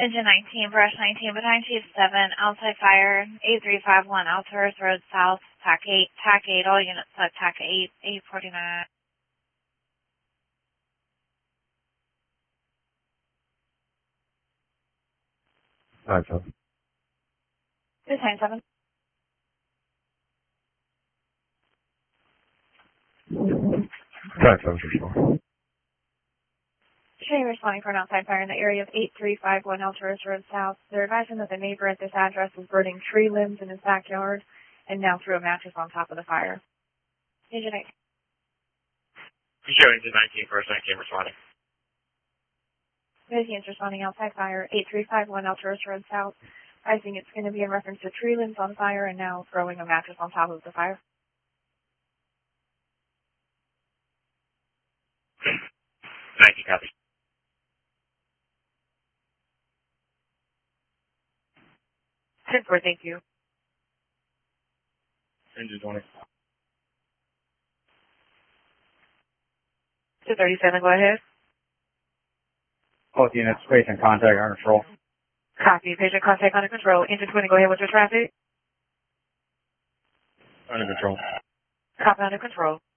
Engine 19, brush 19, behind Chief 7, outside fire, 8351, Alturas Road South, TAC 8, all units at TAC 8, 849. Alright, so. Behind 7. Alright, so, sure. Train responding for an outside fire in the area of 8351 Alturas Road South. They're advising that the neighbor at this address was burning tree limbs in his backyard and now threw a mattress on top of the fire. Engine 19. Show engine 19 first, 19 responding. Busy is responding outside fire, 8351 Alturas Road South. Advising it's going to be in reference to tree limbs on fire and now throwing a mattress on top of the fire. 19 copy. 10-4, thank you. Engine 20. 237, go ahead. Both units, patient contact under control. Copy. Patient contact under control. Engine 20, go ahead with your traffic. Under control. Copy, under control.